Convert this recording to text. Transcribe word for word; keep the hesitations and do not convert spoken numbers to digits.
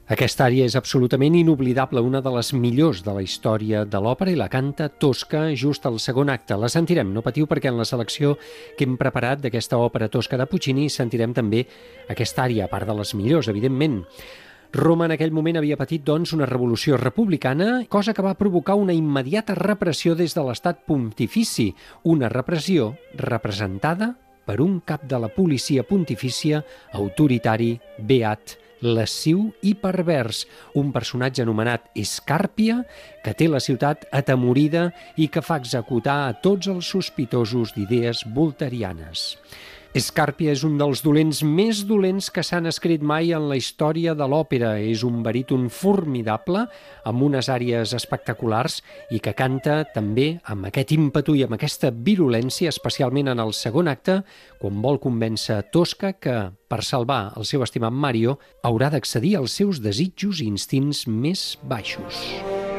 Aquesta ària és absolutament inoblidable, una de les millors de la història de l'òpera, i la canta Tosca just al segon acte. La sentirem, no patiu, perquè en la selecció que hem preparat d'aquesta òpera Tosca de Puccini sentirem també aquesta ària, a part de les millors, evidentment. Roma en aquell moment havia patit, doncs, una revolució republicana, cosa que va provocar una immediata repressió des de l'estat pontifici, una repressió representada per un cap de la policia pontifícia autoritari, beat, lasciu i pervers, un personatge anomenat Escàrpia, que té la ciutat atemorida i que fa executar a tots els sospitosos d'idees voltairianes. Escàrpia és un dels dolents més dolents que s'han escrit mai en la història de l'òpera. És un baríton formidable, amb unes àries espectaculars i que canta també amb aquest ímpetu i amb aquesta virulència, especialment en el segon acte, quan vol convèncer Tosca que, per salvar el seu estimat Mario, haurà d'accedir als seus desitjos i instints més baixos.